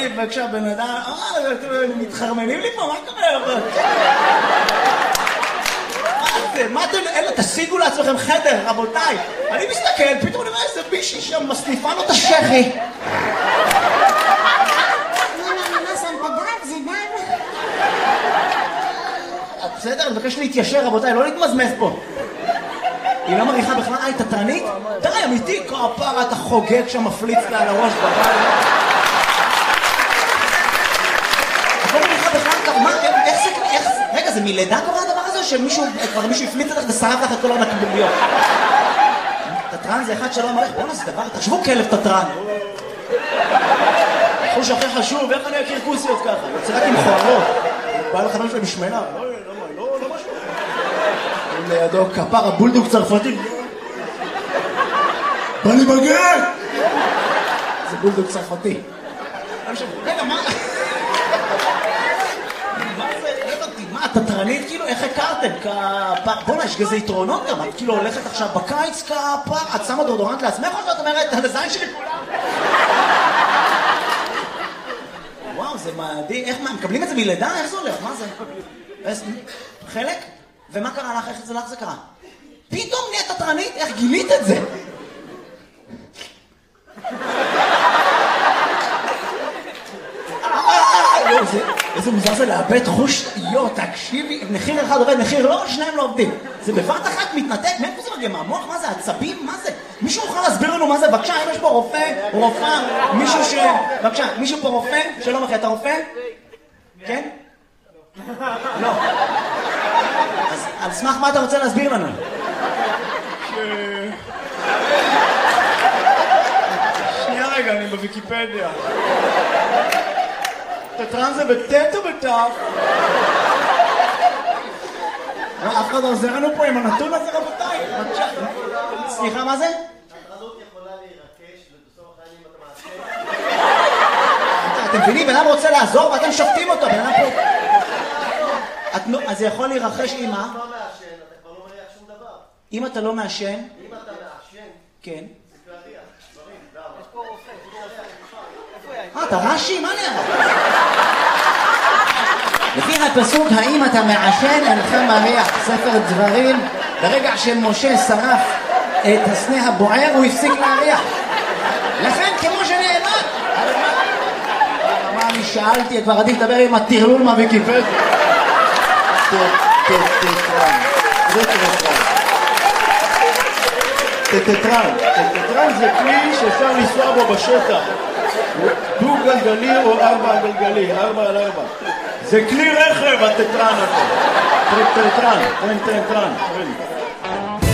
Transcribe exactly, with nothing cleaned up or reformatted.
וכשהבן אדם, אה, מתחרמנים לי פה, מה קורה? מה אתם, אלה, תשיגו לעצמכם חדר, רבותיי. אני מסתכל, פתאום אני רואה איזה מישהי שם מסניפה לו את השכי. בסדר, אני מבקש להתיישר, רבותיי, לא להתמזמז פה. היא לא מריחה בכלל, היי, תתרנית? די, אמיתי, כפרה, אתה חוגג שם מפליץ לה על הראש בבית. את לא מריחה בכלל, מה, איך זה, איך זה, רגע, זה מלידה קורה הדבר הזה, שמישהו, כבר מישהו הפליץ לך ושרף לך את כל הנקבוביות? תתרן זה אחד שלא מריח, בוא נעשה דבר, תחשבו כלב תתרן. חוש הכי חשוב, איך אני אכיר כוסיות ככה? יוצא רק עם חוערות. בא לך משהו משמנה. לא, לא, לא משהו. לידו כפר הבולדוג צרפתי. בא לי בגט! זה בולדוג צרפתי. רגע, מה? מה זה? לא הבנתי, מה, תתרנית כאילו? איך הכרתם? כפר... בוא'נה, יש כזה יתרונות גם. את כאילו הולכת עכשיו בקיץ כפר, את שמה דורדורנט לעצמך או שאת אומרת, על הזין שלי כולם? וואו, זה מדהים. איך, מה, מקבלים את זה מלידה? איך זה הולך? מה זה? חלק? ומה קרה לך? איך זה לך זה קרה? פתאום נהיית תתרנית? איך גילית את זה? איזה מוזר זה לאבד חוש, יו, תקשיבי, מחיר אחד עובד, מחיר לא, שניים לא עובדים. זה בבת אחת מתנתק, מאיפה זה מגיע? מהמוח? מה זה? עצבים? מה זה? מישהו יכול להסביר לנו מה זה? בבקשה, אם יש פה רופא, רופאה, מישהו ש... בבקשה, מישהו פה רופא? שלום אחי, אתה רופא? כן? לא. אז על סמך מה אתה רוצה להסביר לנו? שנייה רגע, אני בוויקיפדיה. תתרן זה בטט או בטף? אף אחד עוזר לנו פה עם הנתון הזה, רבותיי. סליחה, מה זה? התרנות יכולה להירקש ובסוף החיים אתה מעשה. אתם מבינים? בן אדם רוצה לעזור ואתם שופטים אותו. בן אדם פה... אז זה יכול להירחש עם מה? אם אתה לא מעשן, אתה כבר לא מריח שום דבר. אם אתה לא מעשן? אם אתה מעשן, כן. זה להריח. דברים, למה? יש פה רופא. אה, אתה רש"י? מה נראה? לפי הפסוק, האם אתה מעשן אינך מריח, ספר דברים, ברגע שמשה שרף את הסנה הבוער הוא הפסיק להריח. לכן כמו שנאמר, מה אני שאלתי, כבר עדיף לדבר עם הטרלול מהוויקיפדיה. תתרן, זה תתרן. תתרן, תתרן זה כלי שאפשר לנסוע בו בשטח. דו גלגלי או ארבע גלגלי, ארבע על ארבע. זה כלי רכב התתרן הזה. תתרן, תתרן, תתרן.